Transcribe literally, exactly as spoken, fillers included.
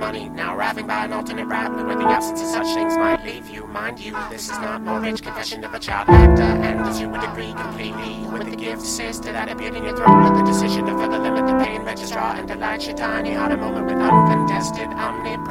money, now arriving by an alternate route, where the absence of such things might leave you. Mind you, this is not Norwich confession of a child actor, and as you would agree completely with the gift sister that appeared in your throat at the decision to further limit the pain registrar and delight your tiny heart a moment with uncontested omnipresence.